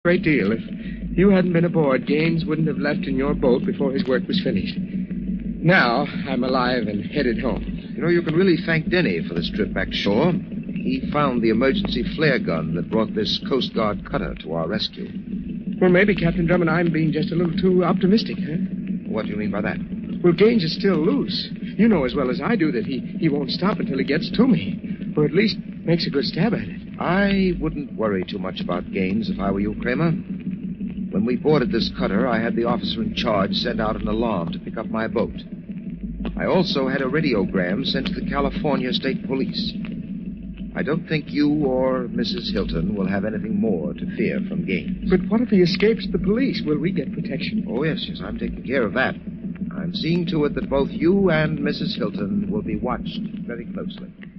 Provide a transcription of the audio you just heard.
Great deal. If you hadn't been aboard, Gaines wouldn't have left in your boat before his work was finished. Now, I'm alive and headed home. You know, you can really thank Denny for this trip back shore. He found the emergency flare gun that brought this Coast Guard cutter to our rescue. Well, maybe, Captain Drummond, I'm being just a little too optimistic, huh? What do you mean by that? Well, Gaines is still loose. You know as well as I do that he won't stop until he gets to me. Or at least makes a good stab at it. I wouldn't worry too much about Gaines if I were you, Kramer. When we boarded this cutter, I had the officer in charge send out an alarm to pick up my boat. I also had a radiogram sent to the California State Police. I don't think you or Mrs. Hilton will have anything more to fear from Gaines. But what if he escapes the police? Will we get protection? Oh, yes, I'm taking care of that. I'm seeing to it that both you and Mrs. Hilton will be watched very closely.